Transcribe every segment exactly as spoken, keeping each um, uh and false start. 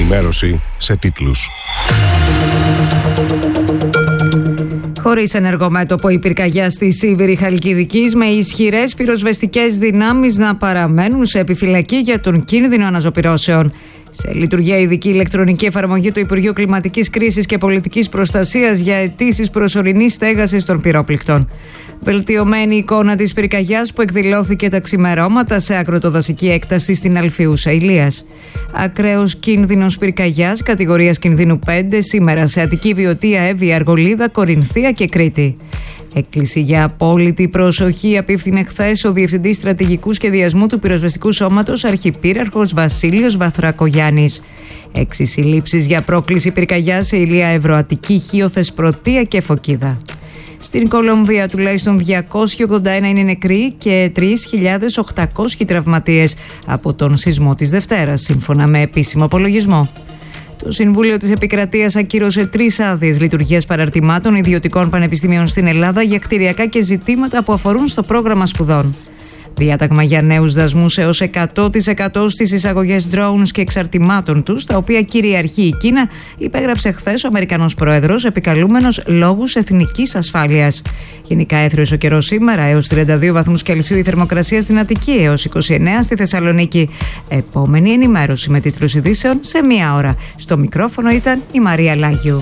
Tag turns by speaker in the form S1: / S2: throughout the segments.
S1: ενημέρωση σε τίτλους.
S2: Χωρίς ενεργό μέτωπο η πυρκαγιά στη Σίβηρη Χαλκιδικής, με ισχυρές πυροσβεστικές δυνάμεις να παραμένουν σε επιφυλακή για τον κίνδυνο αναζωπυρώσεων. Σε λειτουργία ειδική ηλεκτρονική εφαρμογή του Υπουργείου Κλιματικής Κρίσης και Πολιτικής Προστασίας για αιτήσεις προσωρινής στέγασης των πυρόπληκτων. Βελτιωμένη εικόνα της πυρκαγιάς που εκδηλώθηκε τα ξημερώματα σε ακροτοδασική έκταση στην Αλφιούσα Ηλίας. Ακραίος κίνδυνος πυρκαγιάς κατηγορίας κινδύνου πέντε σήμερα σε Αττική, Βιωτία, Εύβοια, Αργολίδα, Κορινθία και Κρήτη. Έκκληση για απόλυτη προσοχή απίφθινε χθες ο Διευθυντής Στρατηγικού Σχεδιασμού του Πυροσβεστικού Σώματος, Αρχιπύραρχος Βασίλειος Βαθρακογιάννης. Έξι συλλήψεις για πρόκληση πυρκαγιάς σε Ηλία, Ευρωαττική, Χίο, Θεσπρωτεία και Φωκίδα. Στην Κολομβία τουλάχιστον διακόσιοι ογδόντα ένα είναι νεκροί και τρεις χιλιάδες οκτακόσιοι τραυματίες από τον σεισμό της Δευτέρας, σύμφωνα με επίσημο απολογισμό. Το Συμβούλιο της Επικρατείας ακύρωσε τρεις άδειες λειτουργίας παραρτημάτων ιδιωτικών πανεπιστημίων στην Ελλάδα για κτηριακά και ζητήματα που αφορούν στο πρόγραμμα σπουδών. Διάταγμα για νέους δασμούς έως εκατό τοις εκατό στις εισαγωγές drones και εξαρτημάτων τους, τα οποία κυριαρχεί η Κίνα, υπέγραψε χθες ο Αμερικανός Πρόεδρος, επικαλούμενος λόγους εθνικής ασφάλειας. Γενικά έθριος ο καιρός σήμερα, έως τριάντα δύο βαθμούς Κελσίου η θερμοκρασία στην Αττική, έως είκοσι εννέα στη Θεσσαλονίκη. Επόμενη ενημέρωση με τίτλους ειδήσεων σε μία ώρα. Στο μικρόφωνο ήταν η Μαρία Λάγιου.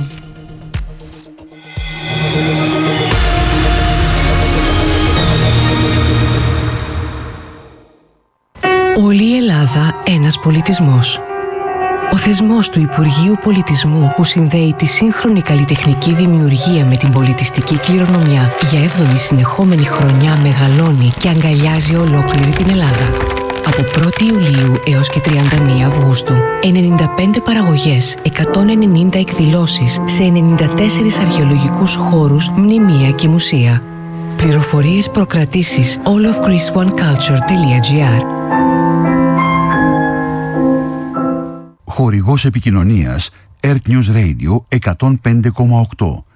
S3: Όλη η Ελλάδα ένας πολιτισμός. Ο θεσμός του Υπουργείου Πολιτισμού που συνδέει τη σύγχρονη καλλιτεχνική δημιουργία με την πολιτιστική κληρονομιά για έβδομη συνεχόμενη χρονιά μεγαλώνει και αγκαλιάζει ολόκληρη την Ελλάδα. Από πρώτη Ιουλίου έως και τριάντα μία Αυγούστου, ενενήντα πέντε παραγωγές, εκατόν ενενήντα εκδηλώσεις σε ενενήντα τέσσερις αρχαιολογικούς χώρους, μνημεία και μουσεία. Πληροφορίες, προκρατήσεις all of greece one culture τελεία gr.
S4: Χορηγός επικοινωνίας Earth News Radio εκατόν πέντε κόμμα οκτώ.